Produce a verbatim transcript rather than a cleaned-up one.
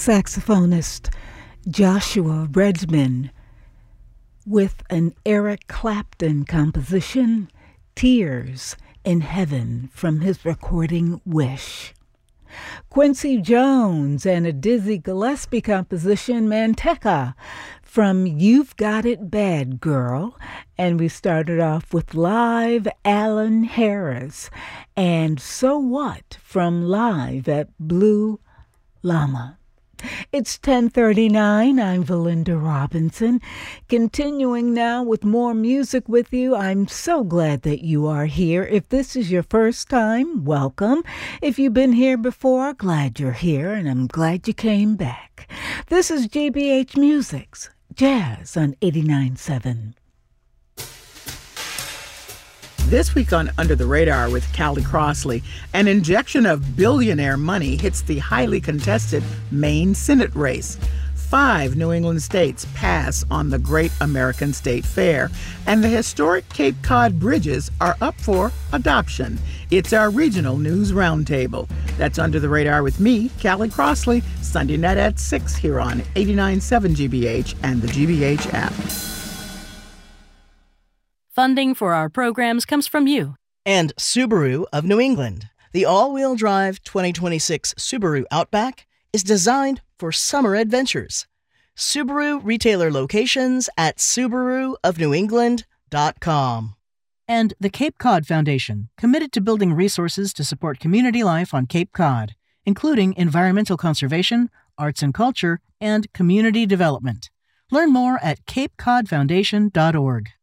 saxophonist Joshua Redman with an Eric Clapton composition, Tears in Heaven, from his recording Wish. Quincy Jones and a Dizzy Gillespie composition, Manteca, from You've Got It Bad Girl. And we started off with live Alan Harris and So What from Live at Blue Llama. It's ten thirty-nine. I'm Valinda Robinson. Continuing now with more music with you. I'm so glad that you are here. If this is your first time, welcome. If you've been here before, glad you're here, and I'm glad you came back. This is G B H Music's Jazz on eighty-nine point seven. This week on Under the Radar with Callie Crossley, an injection of billionaire money hits the highly contested Maine Senate race. Five New England states pass on the Great American State Fair, and the historic Cape Cod bridges are up for adoption. It's our regional news roundtable. That's Under the Radar with me, Callie Crossley, Sunday night at six here on eighty-nine point seven G B H and the G B H app. Funding for our programs comes from you. And Subaru of New England. The all-wheel drive twenty twenty-six Subaru Outback is designed for summer adventures. Subaru retailer locations at subaru of new england dot com. And the Cape Cod Foundation, committed to building resources to support community life on Cape Cod, including environmental conservation, arts and culture, and community development. Learn more at cape cod foundation dot org.